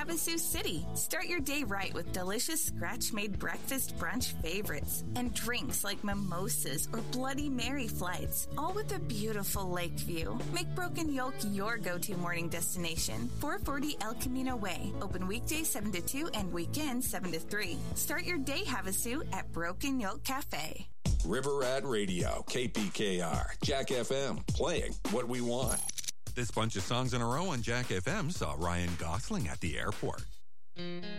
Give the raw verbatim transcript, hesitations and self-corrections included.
Havasu City. Start your day right with delicious scratch-made breakfast brunch favorites and drinks like mimosas or Bloody Mary flights, all with a beautiful lake view. Make Broken Yolk your go-to morning destination. four forty El Camino Way. Open weekdays seven to two and weekends seven to three. Start your day, Havasu, at Broken Yolk Cafe. River Rat Radio, K P K R, Jack F M, playing what we want. This bunch of songs in a row on Jack F M saw Ryan Gosling at the airport.